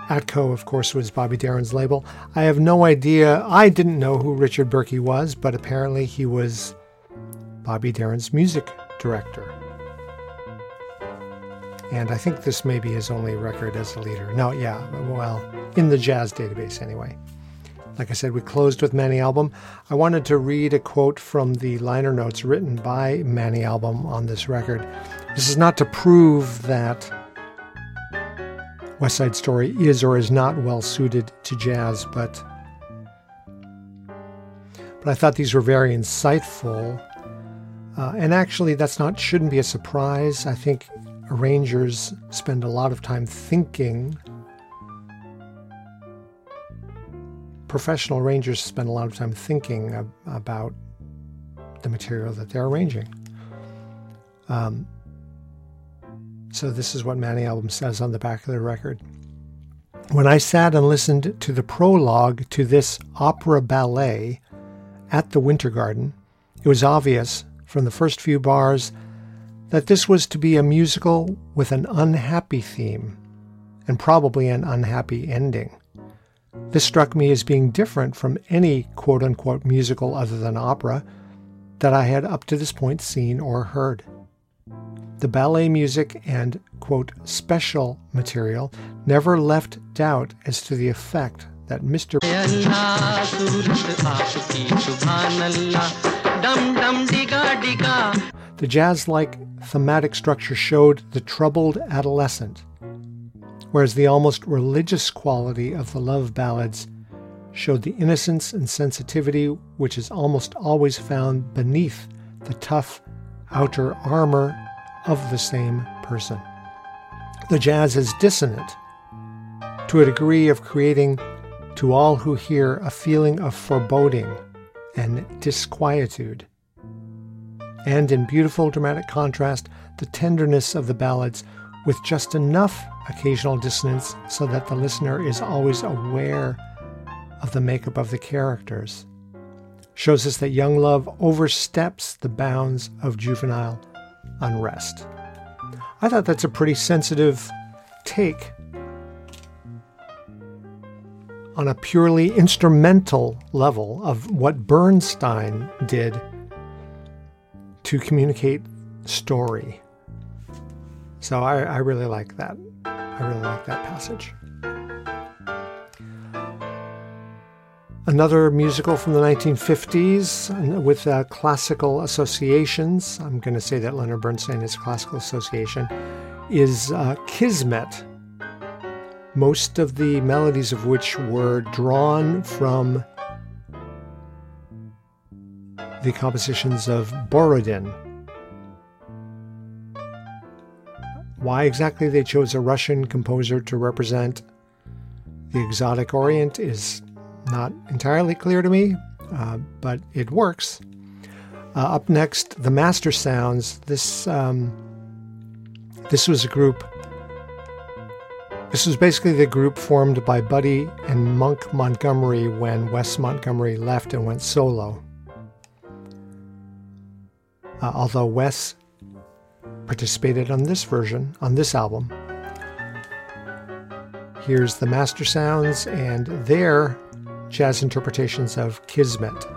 Atco, of course, was Bobby Darin's label. I have no idea. I didn't know who Richard Berkey was, but apparently he was Bobby Darin's music director. And I think this may be his only record as a leader. No, yeah, well, in the jazz database anyway. Like I said, we closed with Manny Album. I wanted to read a quote from the liner notes written by Manny Album on this record. This is not to prove that West Side Story is or is not well suited to jazz, but I thought these were very insightful. And actually, shouldn't be a surprise. I think arrangers spend a lot of time thinking. Professional arrangers spend a lot of time thinking about the material that they're arranging. So this is what Manny Album says on the back of the record. When I sat and listened to the prologue to this opera ballet at the Winter Garden, it was obvious from the first few bars that this was to be a musical with an unhappy theme and probably an unhappy ending. This struck me as being different from any quote-unquote musical other than opera that I had up to this point seen or heard. The ballet music and, quote, special material never left doubt as to the effect that Mr. The jazz-like thematic structure showed the troubled adolescent, whereas the almost religious quality of the love ballads showed the innocence and sensitivity which is almost always found beneath the tough outer armor of the same person. The jazz is dissonant to a degree of creating to all who hear a feeling of foreboding and disquietude. And in beautiful dramatic contrast, the tenderness of the ballads with just enough occasional dissonance so that the listener is always aware of the makeup of the characters, shows us that young love oversteps the bounds of juvenile unrest. I thought that's a pretty sensitive take on a purely instrumental level of what Bernstein did to communicate story. So I really like that. I really like that passage. Another musical from the 1950s with classical associations, I'm going to say that Leonard Bernstein is a classical association, is Kismet, most of the melodies of which were drawn from the compositions of Borodin. Why exactly they chose a Russian composer to represent the exotic Orient is not entirely clear to me, but it works. Up next, the Master Sounds. This was a group. This was basically the group formed by Buddy and Monk Montgomery when Wes Montgomery left and went solo. Although Wes participated on this version, on this album. Here's the Master Sounds and their jazz interpretations of Kismet.